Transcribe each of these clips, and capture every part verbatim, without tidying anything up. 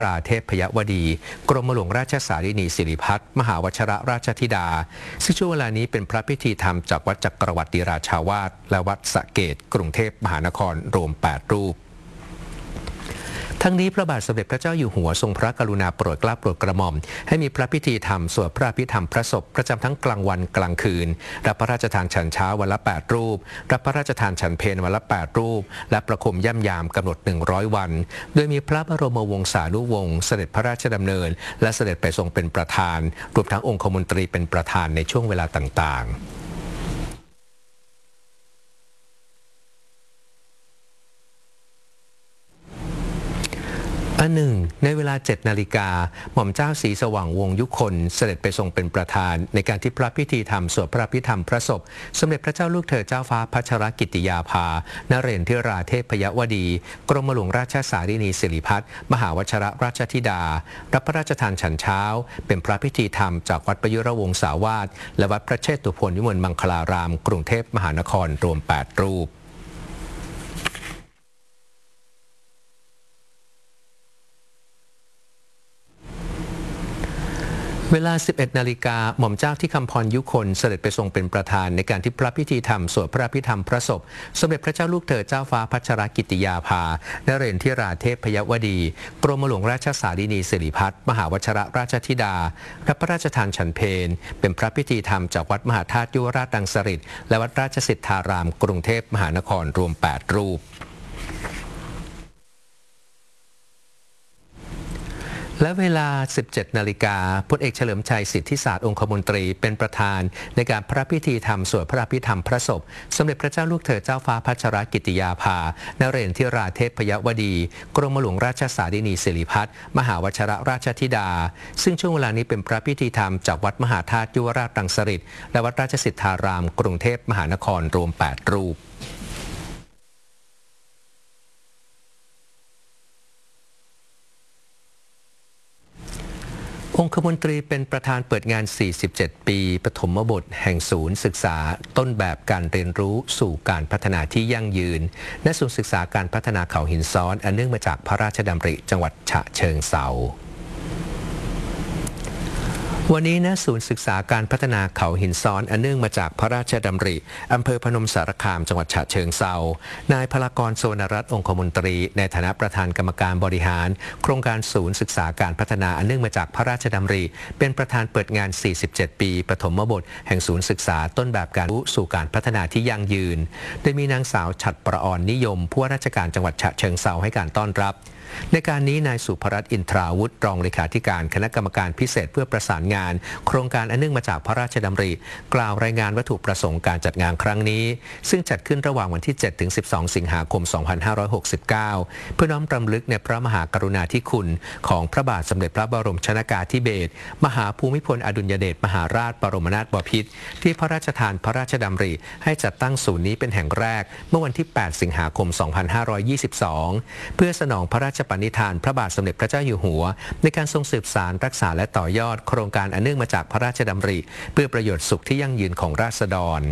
ราเทพยวดีกรมหลวงราชสารินีสิริพัฒน์มหาวชิรราชธิดาซึ่งช่วงเวลานี้เป็นพระพิธีธรรมจากวัดจักรวรรดิราชาวาสและวัดสะเกษกรุงเทพมหานครรวมแปดรูปทั้งนี้พระบาทสมเด็จพระเจ้าอยู่หัวทรงพระกรุณาโปรดเกล้าโปรดกระหม่อมให้มีพระพิธีธรรมสวดพระอภิธรรมพระศพประจำทั้งกลางวันกลางคืนรับพระราชทานฉันเช้าวันละแปดรูปรับพระราชทานฉันเพลวันละแปดรูปและประคมย่ำยามกำหนดหนึ่งร้อยวันโดยมีพระบรมวงศานุวงศ์เสด็จพระราชดำเนินและเสด็จไปทรงเป็นประธานรวมทั้งองคมนตรีเป็นประธานในช่วงเวลาต่างๆอันหนึ่งในเวลาเจ็ดนาฬิกาหม่อมเจ้าศรีสว่างวงศ์ยุคนเสด็จไปทรงเป็นประธานในการที่พระพิธีธรรมสวดพระอภิธรรมพระศพสมเด็จพระเจ้าลูกเธอเจ้าฟ้าพัชรกิติยาภานเรนทิราเทพยวดีกรมหลวงราชสารินีสิริพัฒน์มหาวชิรราชธิดารับพระราชทานฉันเช้าเป็นพระพิธีธรรมจากวัดประยุรวงศาวาสและวัดพระเชตุพนวิมลมังคลารามกรุงเทพมหานครรวมแปดรูปเวลา สิบเอ็ดนาฬิกาหม่อมเจ้าที่คำพรยุคนเสด็จไปทรงเป็นประธานในการที่พระพิธีธรรมสวดพระอภิธรรมพระศพสมเด็จพระเจ้าลูกเธอเจ้าฟ้าพัชรกิติยาภานเรนทิราเทพยวดีกรมหลวงราชสารินีสิริพัฒน์มหาวชิรราชธิดารับพระราชทานฉันเพลเป็นพระพิธีธรรมจากวัดมหาธาตุยุวราชรังสฤษฎ์และวัดราชสิทธารามกรุงเทพมหานครรวมแปดรูปและเวลา สิบเจ็ดนาฬิกาพลเอกเฉลิมชัยสิทธิศาสตร์องคมนตรีเป็นประธานในการพระพิธีธรรมสวดพระอภิธรรมพระศพสมเด็จพระเจ้าลูกเธอเจ้าฟ้าพัชรกิติยาภานเรนทิราเทพยวดีกรมหลวงราชสารินีสิริพัฒน์มหาวชิรราชธิดาซึ่งช่วงเวลานี้เป็นพระพิธีธรรมจากวัดมหาธาตุยุวราชรังสฤษฎ์และวัดราชสิทธารามกรุงเทพมหานครรวมแปดรูปองคมนตรีเป็นประธานเปิดงาน สี่สิบเจ็ด ปีปฐมบทแห่งศูนย์ศึกษาต้นแบบการเรียนรู้สู่การพัฒนาที่ยั่งยืนณศูนย์ศึกษาการพัฒนาเขาหินซ้อนอันเนื่องมาจากพระราชดำริจังหวัดฉะเชิงเทราวันนี้ณศูนย์ศึกษาการพัฒนาเขาหินซ้อนอันเนื่องมาจากพระราชดำริอำเภอพนมสารคามจังหวัดฉะเชิงเทรานายพลากรโสนรัตน์องคมนตรีในฐานะประธานกรรมการบริหารโครงการศูนย์ศึกษาการพัฒนาอันเนื่องมาจากพระราชดำริเป็นประธานเปิดงาน สี่สิบเจ็ด ปีปฐมบทแห่งศูนย์ศึกษาต้นแบบการรู้สู่การพัฒนาที่ยั่งยืนโดยมีนางสาวฉัตรประออนนิยมผู้ว่าราชการจังหวัดฉะเชิงเทราให้การต้อนรับในการนี้นายสุภรัตน์อินทราวุฒิรองเลขาธิการคณะกรรมการพิเศษเพื่อประสานงานโครงการอันเนื่องมาจากพระราชดำริกล่าวรายงานวัตถุประสงค์การจัดงานครั้งนี้ซึ่งจัดขึ้นระหว่างวันที่ เจ็ดถึงสิบสอง สิงหาคม สองพันห้าร้อยหกสิบเก้า เพื่อน้อมรำลึกในพระมหากรุณาธิคุณของพระบาทสมเด็จพระบรมชนกาธิเบศรมหาภูมิพลอดุลยเดชมหาราชบรมนาถบพิตรที่พระราชทานพระราชดำริให้จัดตั้งศูนย์นี้เป็นแห่งแรกเมื่อวันที่ แปด สิงหาคม สองพันห้าร้อยยี่สิบสอง เพื่อสนองพระราชปณิธานพระบาทสมเด็จพระเจ้าอยู่หัวในการทรงสืบสานรักษาและต่อยอดโครงการอันเนื่องมาจากพระราชดำริเพื่อประโยชน์สุขที่ยั่งยืนของราษฎร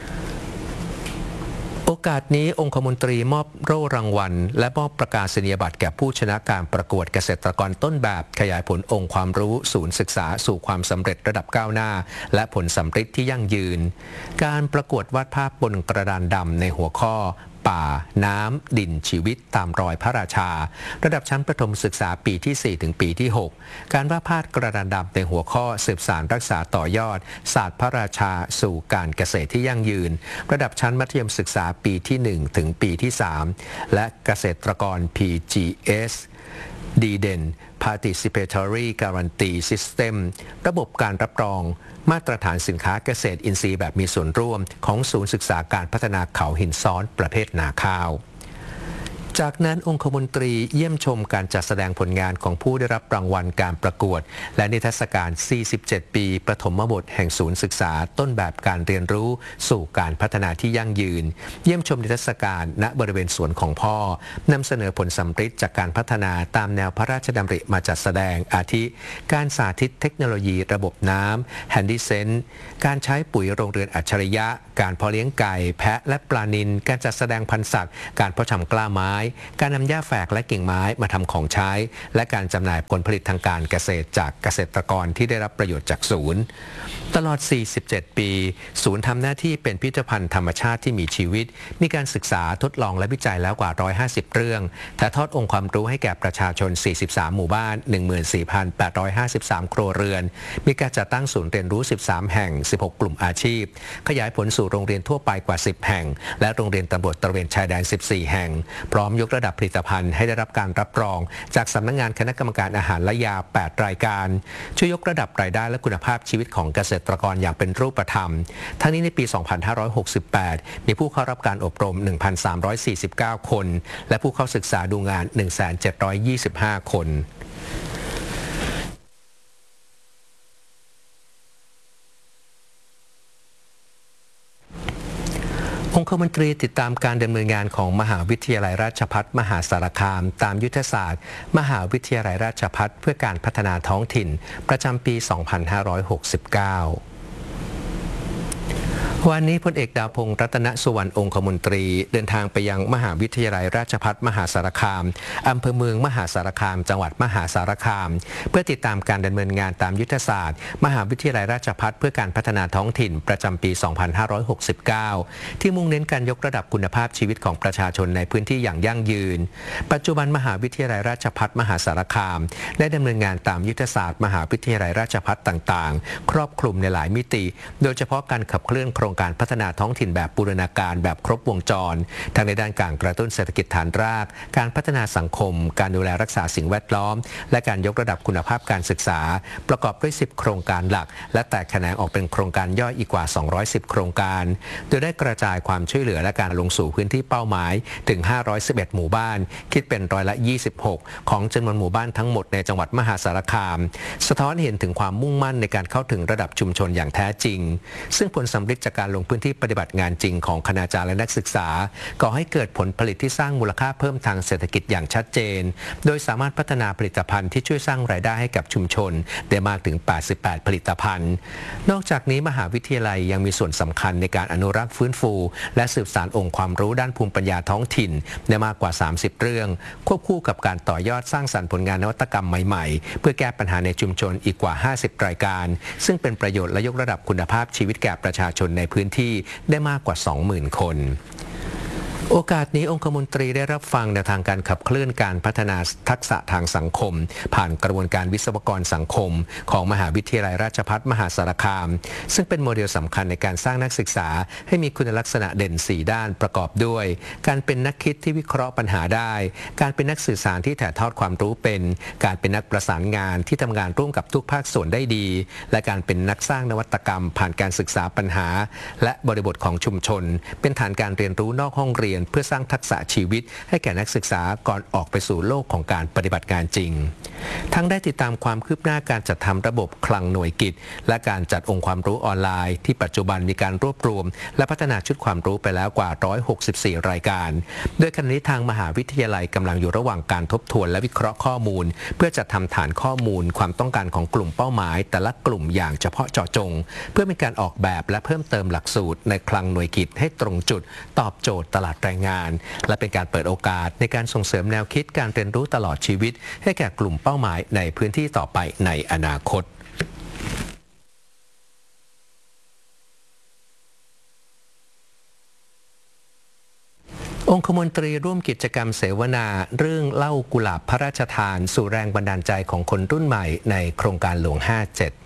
โอกาสนี้องคมนตรีมอบโล่รางวัลและมอบประกาศนียบัตรแก่ผู้ชนะการประกวดเกษตรกรต้นแบบขยายผลองค์ความรู้ศูนย์ศึกษาสู่ความสำเร็จระดับก้าวหน้าและผลสำฤทธิ์ที่ยั่งยืนการประกวดวาดภาพบนกระดานดำในหัวข้อป่าน้ำดินชีวิตตามรอยพระราชาระดับชั้นประถมศึกษาปีที่ สี่ ถึงปีที่ หกการวาดภาพกระดานดำในหัวข้อสืบสานรักษาต่อยอดศาสตร์พระราชาสู่การเกษตรที่ยั่งยืนระดับชั้นมัธยมศึกษาปีที่ หนึ่ง ถึงปีที่ สาม และเกษตรกร พี จี เอส ดีเด่น Participatory Guarantee System ระบบการรับรองมาตรฐานสินค้าเกษตรอินทรีย์แบบมีส่วนร่วมของศูนย์ศึกษาการพัฒนาเขาหินซ้อนประเภทนาข้าวจากนั้นองคมนตรีเยี่ยมชมการจัดแสดงผลงานของผู้ได้รับรางวัลการประกวดและนิทรรศการ สี่สิบเจ็ด ปีปฐมบทแห่งศูนย์ศึกษาต้นแบบการเรียนรู้สู่การพัฒนาที่ยั่งยืนเยี่ยมชมนิทรรศการณบริเวณสวนของพ่อนำเสนอผลสำฤทธิ์จากการพัฒนาตามแนวพระราชดำริมาจัดแสดงอาทิการสาธิตเทคโนโลยีระบบน้ำแฮนดี้เซนส์การใช้ปุ๋ยโรงเรือนอัจฉริยะการเพาะเลี้ยงไก่แพะและปลานิลการจัดแสดงพันธุ์สัตว์การเพาะชำกล้าไม้การนำหญ้าแฝกและกิ่งไม้มาทำของใช้และการจำหน่ายผลผลิตทางการเกษตรจากเกษตรกรที่ได้รับประโยชน์จากศูนย์ตลอดสี่สิบเจ็ดปีศูนย์ทำหน้าที่เป็นพิพิธภัณฑ์ธรรมชาติที่มีชีวิตมีการศึกษาทดลองและวิจัยแล้วกว่าหนึ่งร้อยห้าสิบเรื่องถ่ายทอดองค์ความรู้ให้แก่ประชาชนสี่สิบสามหมู่บ้าน หนึ่งหมื่นสี่พันแปดร้อยห้าสิบสาม ครัวเรือนมีการจัดตั้งศูนย์เรียนรู้สิบสามแห่งสิบหกกลุ่มอาชีพขยายผลสู่โรงเรียนทั่วไปกว่าสิบแห่งและโรงเรียนตำรวจตระเวนชายแดนสิบสี่แห่งพร้อมยกระดับผลิตภัณฑ์ให้ได้รับการรับรองจากสำนักงานคณะกรรมการอาหารและยาแปดรายการช่วยยกระดับรายได้และคุณภาพชีวิตของเกษตรกรอย่างเป็นรูปธรรมทั้งนี้ในปี สองพันห้าร้อยหกสิบแปด มีผู้เข้ารับการอบรม หนึ่งพันสามร้อยสี่สิบเก้า คนและผู้เข้าศึกษาดูงาน หนึ่งแสนเจ็ดร้อยยี่สิบห้า คนองคมนตรีติดตามการดำเนินงานของมหาวิทยาลัยราชภัฏมหาสารคามตามยุทธศาสตร์มหาวิทยาลัยราชภัฏเพื่อการพัฒนาท้องถิ่นประจำปี สองพันห้าร้อยหกสิบเก้าวันนี้พลเอกดาวพงษ์รัตนสุวรรณองคมนตรีเดินทางไปยังมหาวิทยาลัยราชภัฏมหาสารคามอำเภอเมืองมหาสารคามจังหวัดมหาสารคามเพื่อติดตามการดำเนินงานตามยุทธศาสตร์มหาวิทยาลัยราชภัฏเพื่อการพัฒนาท้องถิ่นประจำปี สองพันห้าร้อยหกสิบเก้า ที่มุ่งเน้นการยกระดับคุณภาพชีวิตของประชาชนในพื้นที่อย่างยั่งยืนปัจจุบันมหาวิทยาลัยราชภัฏมหาสารคามได้ดำเนินงานตามยุทธศาสตร์มหาวิทยาลัยราชภัฏต่างๆครอบคลุมในหลายมิติโดยเฉพาะการขับเคลื่อนโครงการพัฒนาท้องถิ่นแบบบูรณาการแบบครบวงจรทั้งในด้านการกระตุ้นเศรษฐกิจฐานรากการพัฒนาสังคมการดูแลรักษาสิ่งแวดล้อมและการยกระดับคุณภาพการศึกษาประกอบด้วยสิบโครงการหลักและแตกแขนงออกเป็นโครงการย่อยอีกกว่าสองร้อยสิบโครงการโดยได้กระจายความช่วยเหลือและการลงสู่พื้นที่เป้าหมายถึงห้าร้อยสิบเอ็ดหมู่บ้านคิดเป็นร้อยละยี่สิบหกของจำนวนหมู่บ้านทั้งหมดในจังหวัดมหาสารคามสะท้อนเห็นถึงความมุ่งมั่นในการเข้าถึงระดับชุมชนอย่างแท้จริงซึ่งผลสำเร็จจากการลงพื้นที่ปฏิบัติงานจริงของคณาจารย์และนักศึกษาก่อให้เกิดผลผลิตที่สร้างมูลค่าเพิ่มทางเศรษฐกิจอย่างชัดเจนโดยสามารถพัฒนาผลิตภัณฑ์ที่ช่วยสร้างรายได้ให้กับชุมชนได้มากถึงแปดสิบแปดผลิตภัณฑ์นอกจากนี้มหาวิทยาลัยยังมีส่วนสำคัญในการอนุรักษ์ฟื้นฟูและสืบสานองค์ความรู้ด้านภูมิปัญญาท้องถิ่นในมากกว่าสามสิบเรื่องควบคู่กับการต่อยอดสร้างสรรค์ผลงานนวัตกรรมใหม่ๆเพื่อแก้ปัญหาในชุมชนอีกกว่าห้าสิบรายการซึ่งเป็นประโยชน์และยกระดับคุณภาพชีวิตแก่ประชาชนในพื้นที่ได้มากกว่า สองหมื่น คนโอกาสนี้องคมนตรีได้รับฟังแนวทางการขับเคลื่อนการพัฒนาทักษะทางสังคมผ่านกระบวนการวิศวกรสังคมของมหาวิทยาลัยราชภัฏมหาสารคามซึ่งเป็นโมเดลสำคัญในการสร้างนักศึกษาให้มีคุณลักษณะเด่นสี่ด้านประกอบด้วยการเป็นนักคิดที่วิเคราะห์ปัญหาได้การเป็นนักสื่อสารที่ถ่ายทอดความรู้เป็นการเป็นนักประสานงานที่ทำงานร่วมกับทุกภาคส่วนได้ดีและการเป็นนักสร้างนวัตกรรมผ่านการศึกษาปัญหาและบริบทของชุมชนเป็นฐานการเรียนรู้นอกห้องเรียนเพื่อสร้างทักษะชีวิตให้แก่นักศึกษาก่อนออกไปสู่โลกของการปฏิบัติงานจริงทั้งได้ติดตามความคืบหน้าการจัดทำระบบคลังหน่วยกิจและการจัดองค์ความรู้ออนไลน์ที่ปัจจุบันมีการรวบรวมและพัฒนาชุดความรู้ไปแล้วกว่าหนึ่งร้อยหกสิบสี่รายการโดยขณะนี้ทางมหาวิทยาลัยกำลังอยู่ระหว่างการทบทวนและวิเคราะห์ข้อมูลเพื่อจัดทำฐานข้อมูลความต้องการของกลุ่มเป้าหมายแต่ละกลุ่มอย่างเฉพาะเจาะจงเพื่อมีการออกแบบและเพิ่มเติมหลักสูตรในคลังหน่วยกิจให้ตรงจุดตอบโจทย์ตลาดแรงงานและเป็นการเปิดโอกาสในการส่งเสริมแนวคิดการเรียนรู้ตลอดชีวิตให้แก่กลุ่มเป้าหมายในพื้นที่ต่อไปในอนาคตองคมนตรีร่วมกิจกรรมเสวนาเรื่องเล่ากุหลาบพระราชทานสู่แรงบันดาลใจของคนรุ่นใหม่ในโครงการหลวงห้าเจ็ด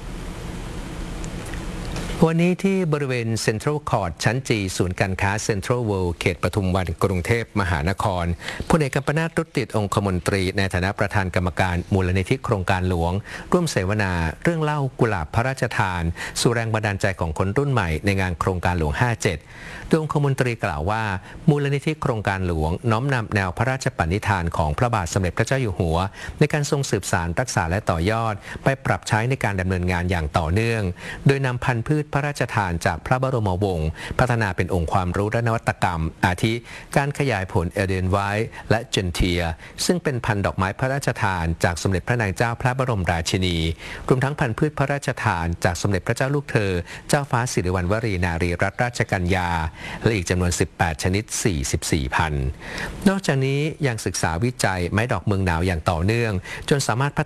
วันนี้ที่บริเวณเซ็นทรัลคอร์ทชั้นจีศูนย์การค้าเซ็นทรัลเวิลด์เขตปทุมวันกรุงเทพมหานครพลเอกกัมปนาท รุติองคมนตรีในฐานะประธานกรรมการมูลนิธิโครงการหลวงร่วมเสวนาเรื่องเล่ากุหลาบพระราชทานสู่แรงบันดาลใจของคนรุ่นใหม่ในงานโครงการหลวงห้าเจ็ดโดยองคมนตรีกล่าวว่ามูลนิธิโครงการหลวงน้อมนำแนวพระราชปณิธานของพระบาทสมเด็จพระเจ้าอยู่หัวในการทรงสืบสานรักษาและต่อยอดไปปรับใช้ในการดำเนินงานอย่างต่อเนื่องโดยนำพันธุ์พืชชพระราชทานจากพระบรมวงศ์พัฒนาเป็นองค์ความรู้และนวัตกรรมอาทิการขยายผลเอเดนไวท์และเจนเทียซึ่งเป็นพันธุ์ดอกไม้พระราชทานจากสมเด็จพระนางเจ้าพระบรมราชินีรวมทั้งพันธุ์พืชพระราชทานจากสมเด็จพระเจ้าลูกเธอเจ้าฟ้าสิริวัณวรีนารีรัตนราชกัญญาและอีกจำนวนสิบแปดชนิดสี่สิบสี่พันธุ์นอกจากนี้ยังศึกษาวิจัยไม้ดอกเมืองหนาวอย่างต่อเนื่องจนสามารถพั